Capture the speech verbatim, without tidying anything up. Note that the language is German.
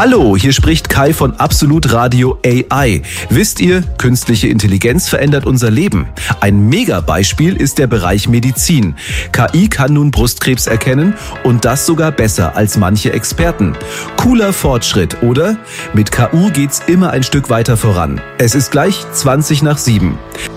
Hallo, hier spricht Kai von Absolut Radio A I. Wisst ihr, künstliche Intelligenz verändert unser Leben. Ein Mega-Beispiel ist der Bereich Medizin. K I kann nun Brustkrebs erkennen und das sogar besser als manche Experten. Cooler Fortschritt, oder? Mit K U geht's immer ein Stück weiter voran. Es ist gleich zwanzig nach sieben.